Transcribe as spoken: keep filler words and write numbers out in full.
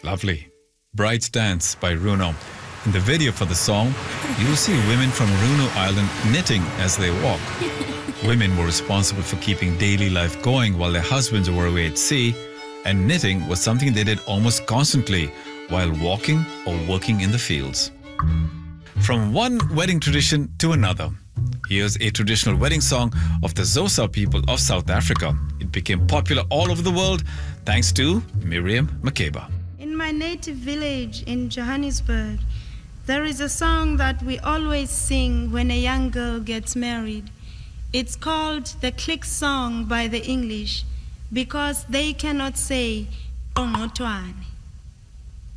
Lovely. Bride's Dance by Runo. In the video for the song, you'll see women from Runo Island knitting as they walk. Women were responsible for keeping daily life going while their husbands were away at sea, and knitting was something they did almost constantly while walking or working in the fields. From one wedding tradition to another, here's a traditional wedding song of the Xhosa people of South Africa. It became popular all over the world thanks to Miriam Makeba. In my native village in Johannesburg, there is a song that we always sing when a young girl gets married. It's called the Click Song by the English, because they cannot say "Ongotwane."